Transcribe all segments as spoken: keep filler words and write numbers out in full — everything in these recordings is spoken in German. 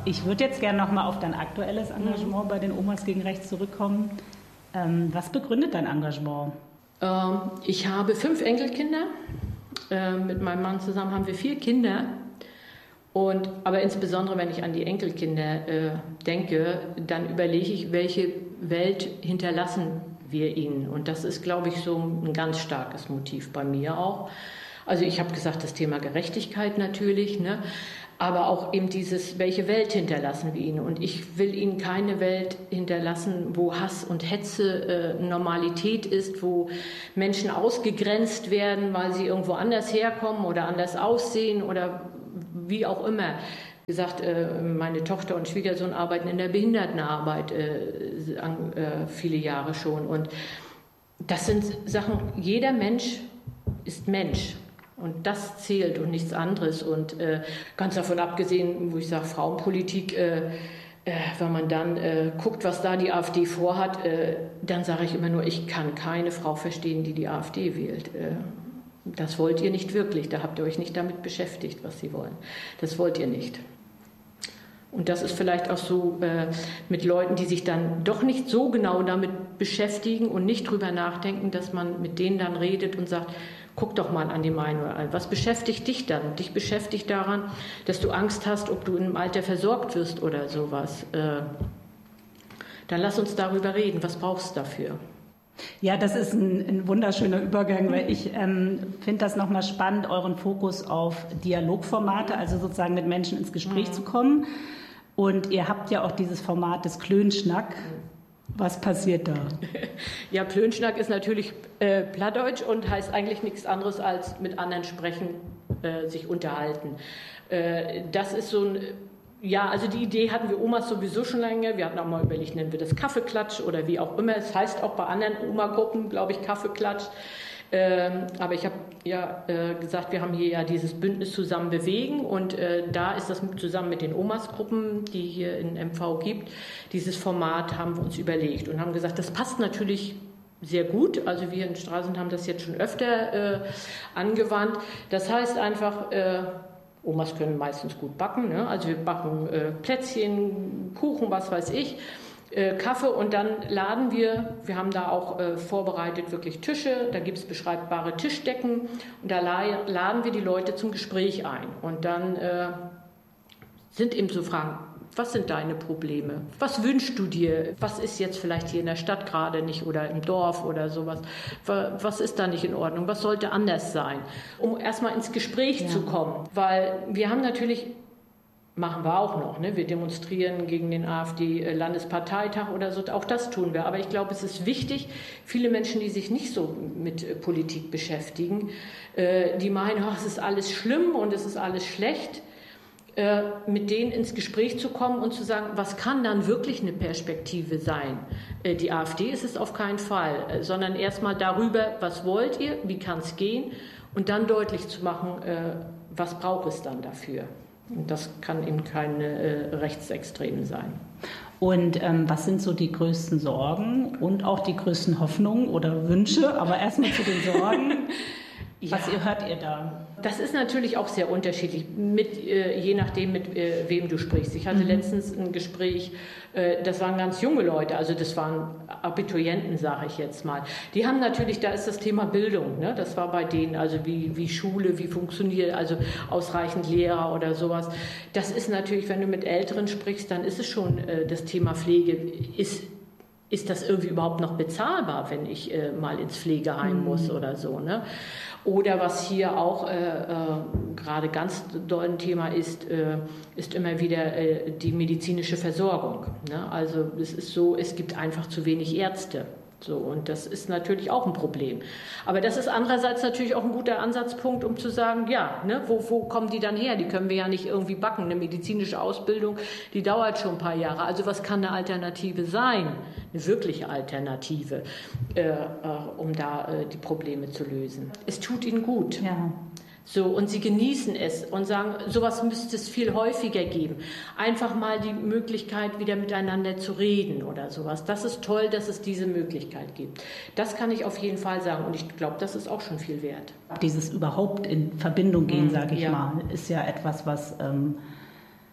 Ich würde jetzt gerne noch mal auf dein aktuelles Engagement mhm. bei den Omas gegen Rechts zurückkommen. Ähm, was begründet dein Engagement? Ähm, ich habe fünf Enkelkinder. Äh, mit meinem Mann zusammen haben wir vier Kinder. Und, aber insbesondere, wenn ich an die Enkelkinder äh, denke, dann überlege ich, welche Welt hinterlassen wir ihnen. Und das ist, glaube ich, so ein ganz starkes Motiv bei mir auch. Also ich habe gesagt, das Thema Gerechtigkeit natürlich, ne? Aber auch eben dieses, welche Welt hinterlassen wir ihnen. Und ich will ihnen keine Welt hinterlassen, wo Hass und Hetze äh, Normalität ist, wo Menschen ausgegrenzt werden, weil sie irgendwo anders herkommen oder anders aussehen oder wie auch immer. Wie gesagt, äh, meine Tochter und Schwiegersohn arbeiten in der Behindertenarbeit äh, an, äh, viele Jahre schon. Und das sind Sachen, jeder Mensch ist Mensch. Und das zählt und nichts anderes. Und äh, ganz davon abgesehen, wo ich sage, Frauenpolitik, äh, äh, wenn man dann äh, guckt, was da die AfD vorhat, äh, dann sage ich immer nur, ich kann keine Frau verstehen, die die AfD wählt. Äh, das wollt ihr nicht wirklich. Da habt ihr euch nicht damit beschäftigt, was sie wollen. Das wollt ihr nicht. Und das ist vielleicht auch so äh, mit Leuten, die sich dann doch nicht so genau damit beschäftigen und nicht drüber nachdenken, dass man mit denen dann redet und sagt, guck doch mal an die Meinung an. Was beschäftigt dich dann? Dich beschäftigt daran, dass du Angst hast, ob du im Alter versorgt wirst oder sowas. Äh, dann lass uns darüber reden. Was brauchst du dafür? Ja, das ist ein, ein wunderschöner Übergang, weil ich ähm, finde das nochmal spannend, euren Fokus auf Dialogformate, also sozusagen mit Menschen ins Gespräch mhm. zu kommen. Und ihr habt ja auch dieses Format des Klönschnack. Was passiert da? Ja, Klönschnack ist natürlich äh, Plattdeutsch und heißt eigentlich nichts anderes als mit anderen sprechen, äh, sich unterhalten. Äh, das ist so ein, ja, also die Idee hatten wir Omas sowieso schon lange. Wir hatten auch mal überlegt, nennen wir das Kaffeeklatsch oder wie auch immer. Es heißt auch bei anderen Oma-Gruppen, glaube ich, Kaffeeklatsch. Ähm, aber ich habe ja äh, gesagt, wir haben hier ja dieses Bündnis Zusammen bewegen und äh, da ist das zusammen mit den Omas-Gruppen, die hier in M V gibt, dieses Format haben wir uns überlegt und haben gesagt, das passt natürlich sehr gut. Also wir in Stralsund haben das jetzt schon öfter äh, angewandt. Das heißt einfach, äh, Omas können meistens gut backen, ne? Also wir backen äh, Plätzchen, Kuchen, was weiß ich. Kaffee und dann laden wir, wir haben da auch äh, vorbereitet wirklich Tische, da gibt es beschreibbare Tischdecken und da la- laden wir die Leute zum Gespräch ein und dann äh, sind eben so Fragen, was sind deine Probleme, was wünschst du dir, was ist jetzt vielleicht hier in der Stadt gerade nicht oder im Dorf oder sowas, was ist da nicht in Ordnung, was sollte anders sein, um erstmal ins Gespräch ja. zu kommen, weil wir haben natürlich machen wir auch noch. Ne? Wir demonstrieren gegen den AfD-Landesparteitag oder so. Auch das tun wir. Aber ich glaube, es ist wichtig, viele Menschen, die sich nicht so mit Politik beschäftigen, äh, die meinen, oh, es ist alles schlimm und es ist alles schlecht, äh, mit denen ins Gespräch zu kommen und zu sagen, was kann dann wirklich eine Perspektive sein? Äh, die AfD ist es auf keinen Fall, äh, sondern erstmal darüber, was wollt ihr, wie kann es gehen und dann deutlich zu machen, äh, was braucht es dann dafür? Und das kann eben keine äh, Rechtsextremen sein. Und ähm, was sind so die größten Sorgen und auch die größten Hoffnungen oder Wünsche? Aber erstmal zu den Sorgen. Ja. Was ihr, hört ihr da? Das ist natürlich auch sehr unterschiedlich, mit, äh, je nachdem, mit äh, wem du sprichst. Ich hatte mhm. letztens ein Gespräch, äh, das waren ganz junge Leute, also das waren Abiturienten, sage ich jetzt mal. Die haben natürlich, da ist das Thema Bildung, ne? Das war bei denen, also wie, wie Schule, wie funktioniert, also ausreichend Lehrer oder sowas. Das ist natürlich, wenn du mit Älteren sprichst, dann ist es schon äh, das Thema Pflege, ist Ist das irgendwie überhaupt noch bezahlbar, wenn ich äh, mal ins Pflegeheim muss oder so, ne? Oder was hier auch äh, äh, gerade ganz doll ein Thema ist, äh, ist immer wieder äh, die medizinische Versorgung, ne? Also es ist so, es gibt einfach zu wenig Ärzte. So, und das ist natürlich auch ein Problem. Aber das ist andererseits natürlich auch ein guter Ansatzpunkt, um zu sagen, ja, ne, wo, wo kommen die dann her? Die können wir ja nicht irgendwie backen. Eine medizinische Ausbildung, die dauert schon ein paar Jahre. Also was kann eine Alternative sein? Eine wirkliche Alternative, äh, äh, um da äh, die Probleme zu lösen. Es tut ihnen gut. Ja. So, und sie genießen es und sagen, sowas müsste es viel häufiger geben. Einfach mal die Möglichkeit, wieder miteinander zu reden oder sowas. Das ist toll, dass es diese Möglichkeit gibt. Das kann ich auf jeden Fall sagen und ich glaube, das ist auch schon viel wert. Dieses überhaupt in Verbindung gehen, mhm, sage ich ja. mal, ist ja etwas, was ähm,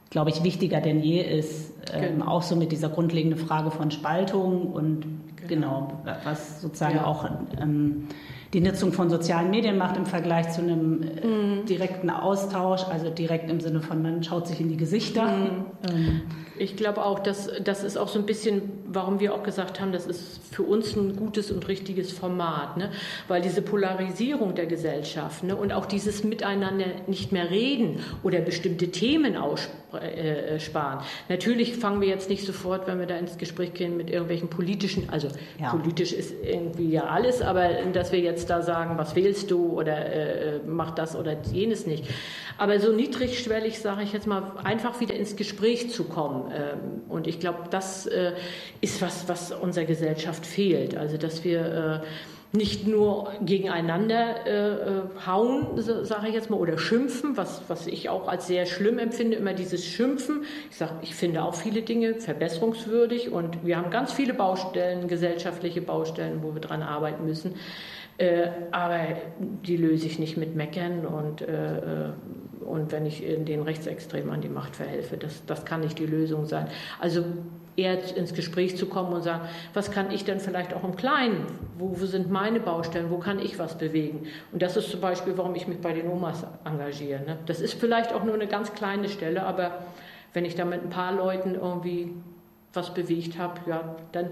glaube ich, wichtiger denn je ist, ähm, genau. auch so mit dieser grundlegenden Frage von Spaltung und genau, genau was sozusagen ja. auch ähm, die Nutzung von sozialen Medien macht im Vergleich zu einem äh, mhm. direkten Austausch, also direkt im Sinne von, man schaut sich in die Gesichter. Mhm. Ähm. Ich glaube auch, dass das ist auch so ein bisschen, warum wir auch gesagt haben, das ist für uns ein gutes und richtiges Format, ne? Weil diese Polarisierung der Gesellschaft, ne? Und auch dieses Miteinander nicht mehr reden oder bestimmte Themen aussparen. Natürlich fangen wir jetzt nicht sofort, wenn wir da ins Gespräch gehen, mit irgendwelchen politischen, also ja. politisch ist irgendwie ja alles, aber dass wir jetzt da sagen, was wählst du oder äh, mach das oder jenes nicht. Aber so niedrigschwellig, sage ich jetzt mal, einfach wieder ins Gespräch zu kommen. Und ich glaube, das ist was, was unserer Gesellschaft fehlt. Also, dass wir nicht nur gegeneinander hauen, sage ich jetzt mal, oder schimpfen, was, was ich auch als sehr schlimm empfinde, immer dieses Schimpfen. Ich sage, ich finde auch viele Dinge verbesserungswürdig und wir haben ganz viele Baustellen, gesellschaftliche Baustellen, wo wir dran arbeiten müssen. Äh, aber die löse ich nicht mit Meckern und, äh, und wenn ich den Rechtsextremen an die Macht verhelfe. Das, das kann nicht die Lösung sein. Also eher ins Gespräch zu kommen und sagen, was kann ich denn vielleicht auch im Kleinen? Wo, wo sind meine Baustellen? Wo kann ich was bewegen? Und das ist zum Beispiel, warum ich mich bei den Omas engagiere. Ne? Das ist vielleicht auch nur eine ganz kleine Stelle, aber wenn ich da mit ein paar Leuten irgendwie was bewegt habe, ja, dann...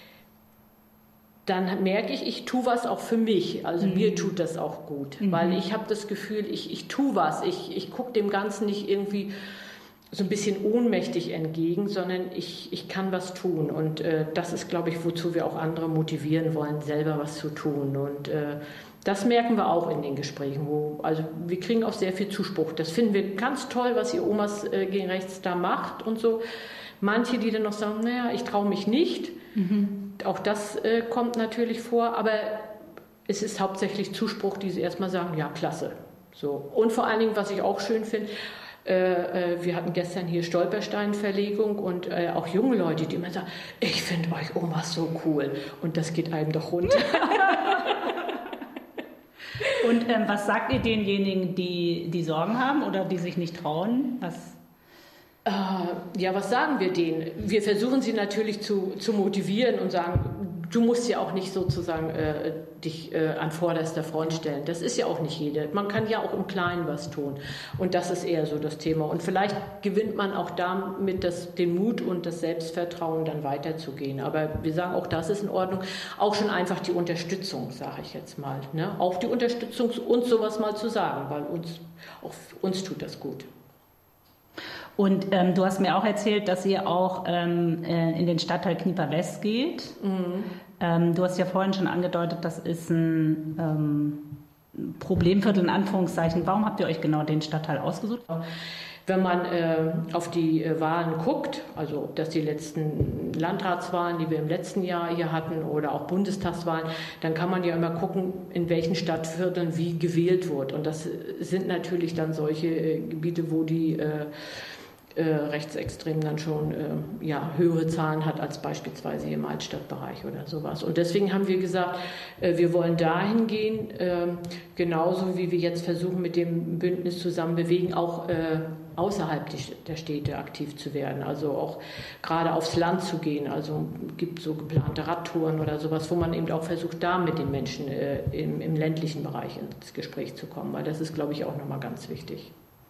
dann merke ich, ich tue was auch für mich. Also mhm. mir tut das auch gut, mhm. weil ich habe das Gefühl, ich, ich tue was. Ich, ich gucke dem Ganzen nicht irgendwie so ein bisschen ohnmächtig entgegen, sondern ich, ich kann was tun. Und äh, das ist, glaube ich, wozu wir auch andere motivieren wollen, selber was zu tun. Und äh, das merken wir auch in den Gesprächen. Wo, also wir kriegen auch sehr viel Zuspruch. Das finden wir ganz toll, was ihr Omas äh, gegen rechts da macht und so. Manche, die dann noch sagen, naja, ich traue mich nicht. Mhm. Auch das äh, kommt natürlich vor, aber es ist hauptsächlich Zuspruch, die sie erstmal sagen, ja, klasse. So. Und vor allen Dingen, was ich auch schön finde, äh, äh, wir hatten gestern hier Stolperstein-Verlegung und äh, auch junge Leute, die immer sagen, ich finde euch Omas so cool. Und das geht einem doch runter. Und ähm, was sagt ihr denjenigen, die, die Sorgen haben oder die sich nicht trauen? Was Ja, was sagen wir denen? Wir versuchen sie natürlich zu, zu motivieren und sagen, du musst ja auch nicht sozusagen äh, dich äh, an vorderster Front stellen. Das ist ja auch nicht jeder. Man kann ja auch im Kleinen was tun. Und das ist eher so das Thema. Und vielleicht gewinnt man auch damit das, den Mut und das Selbstvertrauen, dann weiterzugehen. Aber wir sagen, auch das ist in Ordnung. Auch schon einfach die Unterstützung, sage ich jetzt mal. Ne? Auch die Unterstützung, uns sowas mal zu sagen, weil uns, auch uns tut das gut. Und ähm, du hast mir auch erzählt, dass ihr auch ähm, in den Stadtteil Knieper West geht. Mhm. Ähm, du hast ja vorhin schon angedeutet, das ist ein ähm, Problemviertel in Anführungszeichen. Warum habt ihr euch genau den Stadtteil ausgesucht? Wenn man äh, auf die äh, Wahlen guckt, also ob das die letzten Landratswahlen, die wir im letzten Jahr hier hatten, oder auch Bundestagswahlen, dann kann man ja immer gucken, in welchen Stadtvierteln wie gewählt wird. Und das sind natürlich dann solche äh, Gebiete, wo die äh, Äh, Rechtsextrem dann schon äh, ja, höhere Zahlen hat als beispielsweise hier im Altstadtbereich oder sowas. Und deswegen haben wir gesagt, äh, wir wollen dahin gehen, äh, genauso wie wir jetzt versuchen, mit dem Bündnis zusammen bewegen, auch äh, außerhalb die, der Städte aktiv zu werden, also auch gerade aufs Land zu gehen. Also gibt so geplante Radtouren oder sowas, wo man eben auch versucht, da mit den Menschen äh, im, im ländlichen Bereich ins Gespräch zu kommen, weil das ist, glaube ich, auch nochmal ganz wichtig.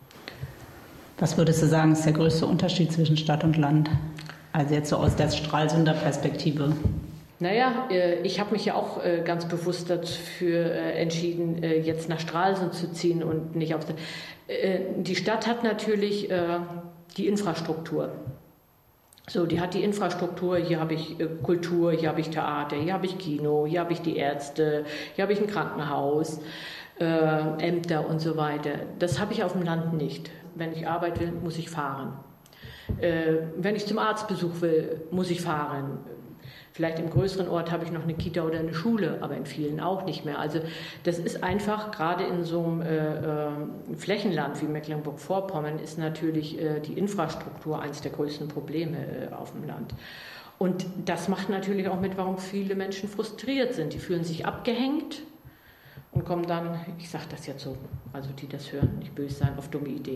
Was würdest du sagen, ist der größte Unterschied zwischen Stadt und Land? Also jetzt so aus der Stralsunder Perspektive. Naja, ich habe mich ja auch ganz bewusst dafür entschieden, jetzt nach Stralsund zu ziehen und nicht auf... Die Stadt hat natürlich die Infrastruktur. So, die hat die Infrastruktur, hier habe ich Kultur, hier habe ich Theater, hier habe ich Kino, hier habe ich die Ärzte, hier habe ich ein Krankenhaus, äh, Ämter und so weiter. Das habe ich auf dem Land nicht. Wenn ich arbeiten will, muss ich fahren. Äh, wenn ich zum Arztbesuch will, muss ich fahren. Vielleicht im größeren Ort habe ich noch eine Kita oder eine Schule, aber in vielen auch nicht mehr. Also das ist einfach, gerade in so einem äh, äh, Flächenland wie Mecklenburg-Vorpommern, ist natürlich äh, die Infrastruktur eines der größten Probleme äh, auf dem Land. Und das macht natürlich auch mit, warum viele Menschen frustriert sind. Die fühlen sich abgehängt und kommen dann, ich sage das jetzt so, also die das hören, nicht böse sein, auf dumme Ideen.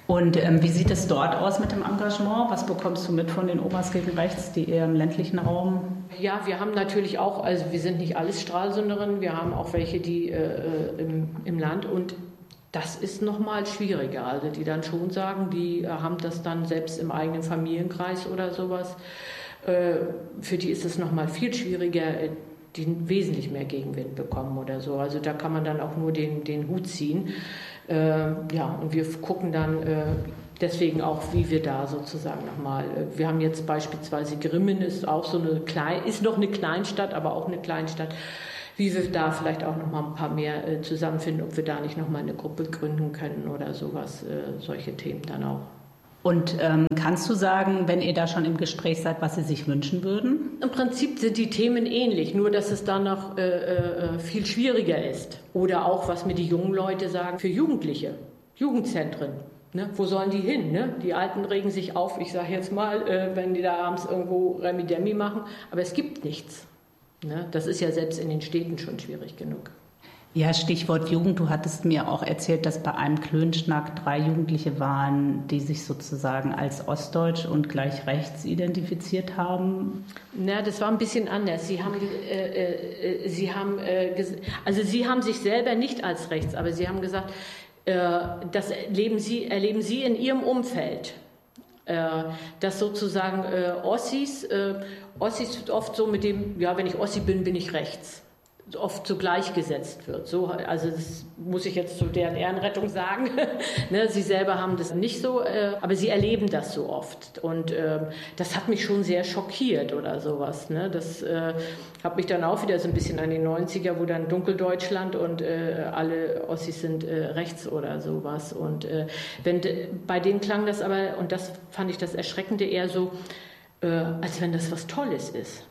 Und ähm, wie sieht es dort aus mit dem Engagement? Was bekommst du mit von den Omas gegen Rechts, die eher im ländlichen Raum? Ja, wir haben natürlich auch, also wir sind nicht alles Stralsunderinnen, wir haben auch welche, die äh, im, im Land, und das ist nochmal schwieriger. Also die dann schon sagen, die äh, haben das dann selbst im eigenen Familienkreis oder sowas. Äh, für die ist es nochmal viel schwieriger, die wesentlich mehr Gegenwind bekommen oder so. Also da kann man dann auch nur den, den Hut ziehen. Äh, ja, und wir gucken dann äh, deswegen auch, wie wir da sozusagen nochmal, äh, wir haben jetzt beispielsweise Grimmen, ist auch so eine klein, ist noch eine Kleinstadt, aber auch eine Kleinstadt, wie wir da vielleicht auch nochmal ein paar mehr äh, zusammenfinden, ob wir da nicht nochmal eine Gruppe gründen können oder sowas, äh, solche Themen dann auch. Und ähm, kannst du sagen, wenn ihr da schon im Gespräch seid, was Sie sich wünschen würden? Im Prinzip sind die Themen ähnlich, nur dass es dann noch äh, äh, viel schwieriger ist. Oder auch, was mir die jungen Leute sagen, für Jugendliche, Jugendzentren. Ne? Wo sollen die hin? Ne? Die Alten regen sich auf, ich sage jetzt mal, äh, wenn die da abends irgendwo Remi-Demi machen. Aber es gibt nichts. Ne? Das ist ja selbst in den Städten schon schwierig genug. Ja, Stichwort Jugend. Du hattest mir auch erzählt, dass bei einem Klönschnack drei Jugendliche waren, die sich sozusagen als ostdeutsch und gleich rechts identifiziert haben. Na, das war ein bisschen anders. Sie haben, äh, äh, sie haben, äh, also sie haben sich selber nicht als rechts, aber sie haben gesagt, äh, das erleben sie, erleben sie in ihrem Umfeld. Äh, dass sozusagen äh, Ossis, äh, Ossis oft so mit dem, ja, wenn ich Ossi bin, bin ich rechts, oft so gleichgesetzt wird. So, also das muss ich jetzt zu deren Ehrenrettung sagen. Ne, sie selber haben das nicht so, äh, aber sie erleben das so oft. Und äh, das hat mich schon sehr schockiert oder sowas. Ne? Das äh, hat mich dann auch wieder so ein bisschen an die neunziger, wo dann Dunkeldeutschland und äh, alle Ossis sind äh, rechts oder sowas. Und äh, wenn, bei denen klang das aber, und das fand ich das Erschreckende, eher so, äh, als wenn das was Tolles ist.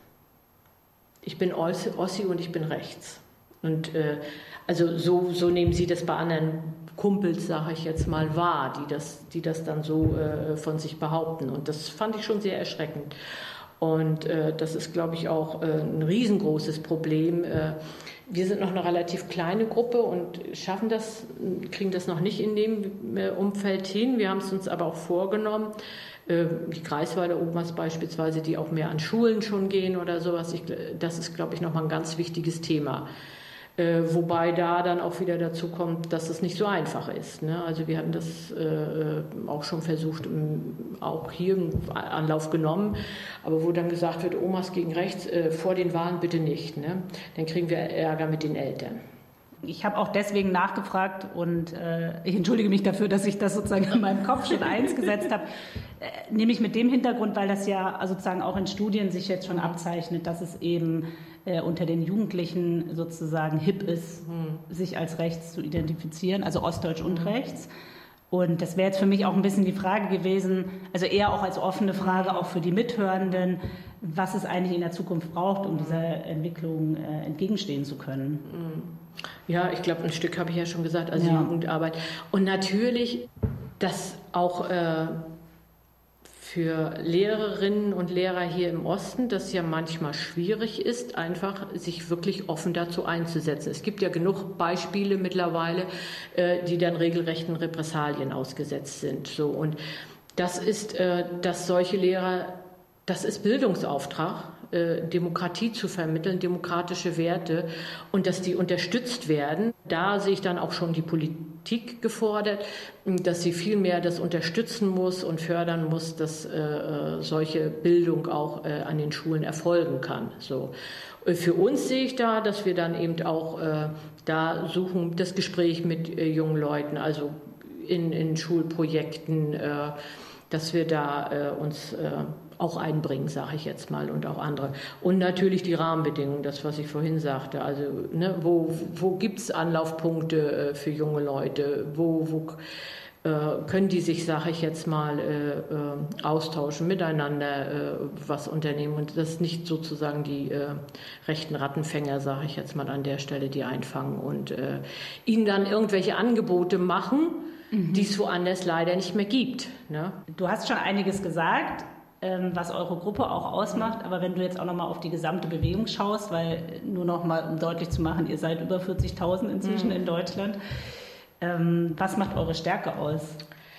Ich bin Ossi und ich bin rechts. Und äh, also so, so nehmen sie das bei anderen Kumpels, sage ich jetzt mal, wahr, die das, die das dann so äh, von sich behaupten. Und das fand ich schon sehr erschreckend. Und äh, das ist, glaube ich, auch äh, ein riesengroßes Problem. Äh, wir sind noch eine relativ kleine Gruppe und schaffen das, kriegen das noch nicht in dem äh, Umfeld hin. Wir haben es uns aber auch vorgenommen. Die Greifswalder Omas beispielsweise, die auch mehr an Schulen schon gehen oder sowas, ich, das ist, glaube ich, nochmal ein ganz wichtiges Thema. Äh, wobei da dann auch wieder dazu kommt, dass es nicht so einfach ist. Ne? Also wir hatten das äh, auch schon versucht, im, auch hier im Anlauf genommen, aber wo dann gesagt wird, Omas gegen rechts, äh, vor den Wahlen bitte nicht. Ne? Dann kriegen wir Ärger mit den Eltern. Ich habe auch deswegen nachgefragt und äh, ich entschuldige mich dafür, dass ich das sozusagen in meinem Kopf schon eins gesetzt habe. Äh, nämlich mit dem Hintergrund, weil das ja sozusagen auch in Studien sich jetzt schon abzeichnet, dass es eben äh, unter den Jugendlichen sozusagen hip ist, mhm. sich als rechts zu identifizieren, also ostdeutsch und mhm. rechts. Und das wäre jetzt für mich auch ein bisschen die Frage gewesen, also eher auch als offene Frage, auch für die Mithörenden, was es eigentlich in der Zukunft braucht, um dieser Entwicklung äh, entgegenstehen zu können. Ja, ich glaube, ein Stück habe ich ja schon gesagt, also ja. Jugendarbeit. Und natürlich, dass auch äh, für Lehrerinnen und Lehrer hier im Osten das ja manchmal schwierig ist, einfach sich wirklich offen dazu einzusetzen. Es gibt ja genug Beispiele mittlerweile, äh, die dann regelrechten Repressalien ausgesetzt sind. So, und das ist, äh, dass solche Lehrer, das ist Bildungsauftrag, äh, Demokratie zu vermitteln, demokratische Werte, und dass die unterstützt werden. Da sehe ich dann auch schon die Politik gefordert, dass sie viel mehr das unterstützen muss und fördern muss, dass äh, solche Bildung auch äh, an den Schulen erfolgen kann. So. Für uns sehe ich da, dass wir dann eben auch äh, da suchen, das Gespräch mit äh, jungen Leuten, also in, in Schulprojekten, äh, dass wir da äh, uns äh, auch einbringen, sage ich jetzt mal, und auch andere. Und natürlich die Rahmenbedingungen, das, was ich vorhin sagte. Also ne, wo, wo gibt es Anlaufpunkte äh, für junge Leute? Wo, wo äh, können die sich, sage ich jetzt mal, äh, äh, austauschen, miteinander äh, was unternehmen? Und das nicht sozusagen die äh, rechten Rattenfänger, sage ich jetzt mal an der Stelle, die einfangen und äh, ihnen dann irgendwelche Angebote machen, die es woanders leider nicht mehr gibt. Ne? Du hast schon einiges gesagt, was eure Gruppe auch ausmacht, aber wenn du jetzt auch nochmal auf die gesamte Bewegung schaust, weil nur nochmal, um deutlich zu machen, ihr seid über vierzigtausend inzwischen mhm. in Deutschland, was macht eure Stärke aus?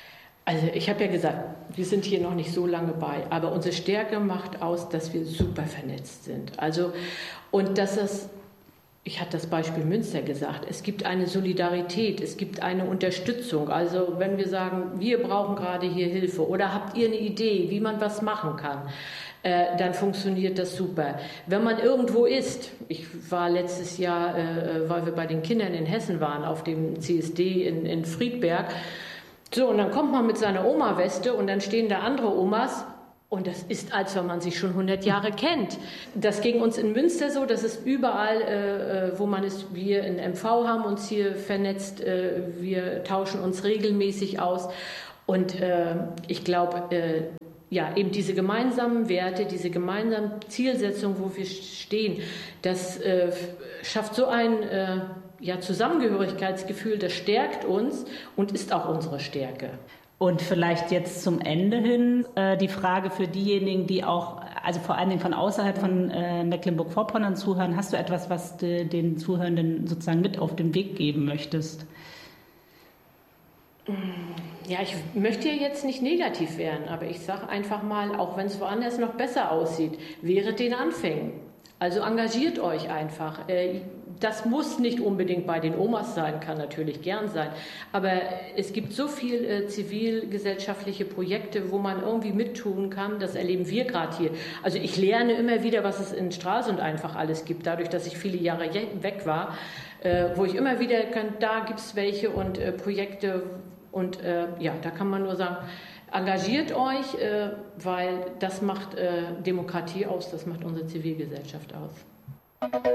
Also ich habe ja gesagt, wir sind hier noch nicht so lange bei, aber unsere Stärke macht aus, dass wir super vernetzt sind. Also und dass es, ich hatte das Beispiel Münster gesagt, es gibt eine Solidarität, es gibt eine Unterstützung. Also wenn wir sagen, wir brauchen gerade hier Hilfe oder habt ihr eine Idee, wie man was machen kann, äh, dann funktioniert das super. Wenn man irgendwo ist, ich war letztes Jahr, äh, weil wir bei den Kindern in Hessen waren, auf dem C S D in, in Friedberg. So, und dann kommt man mit seiner Oma-Weste und dann stehen da andere Omas und das ist, als wenn man sich schon hundert Jahre kennt. Das ging uns in Münster so, das ist überall, äh, wo man ist. Wir in M V haben uns hier vernetzt, äh, wir tauschen uns regelmäßig aus und äh, ich glaube, äh, ja, eben diese gemeinsamen Werte, diese gemeinsamen Zielsetzungen, wo wir stehen, das äh, schafft so ein äh, ja, Zusammengehörigkeitsgefühl, das stärkt uns und ist auch unsere Stärke. Und vielleicht jetzt zum Ende hin äh, die Frage für diejenigen, die auch, also vor allen Dingen von außerhalb von äh, Mecklenburg-Vorpommern zuhören. Hast du etwas, was du den Zuhörenden sozusagen mit auf den Weg geben möchtest? Ja, ich möchte ja jetzt nicht negativ werden, aber ich sage einfach mal, auch wenn es woanders noch besser aussieht, während den Anfängen. Also engagiert euch einfach. Das muss nicht unbedingt bei den Omas sein, kann natürlich gern sein. Aber es gibt so viele zivilgesellschaftliche Projekte, wo man irgendwie mittun kann. Das erleben wir gerade hier. Also ich lerne immer wieder, was es in Stralsund einfach alles gibt, dadurch, dass ich viele Jahre weg war, wo ich immer wieder kann, da gibt es welche und Projekte. Und ja, da kann man nur sagen, engagiert euch, äh, weil das macht äh, Demokratie aus, das macht unsere Zivilgesellschaft aus.